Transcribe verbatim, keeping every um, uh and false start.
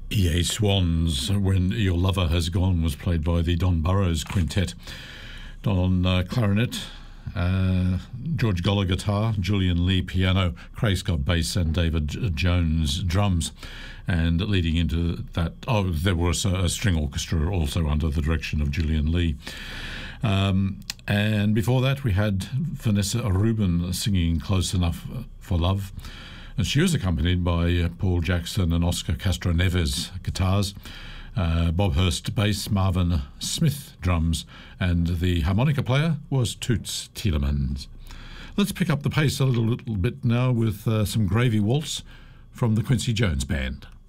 E A Swans, When Your Lover Has Gone, was played by the Don Burrows Quintet. Don uh, clarinet, uh, George Goller guitar, Julian Lee piano, Craig Scott bass, and David J- Jones drums. And leading into that, oh, there was a, a string orchestra also under the direction of Julian Lee. Um, and before that, we had Vanessa Rubin singing Close Enough for Love. And she was accompanied by uh, Paul Jackson and Oscar Castro Neves guitars, uh, Bob Hurst bass, Marvin Smith drums, and the harmonica player was Toots Tielemans. Let's pick up the pace a little, little bit now with uh, some Gravy Waltz from the Quincy Jones Band.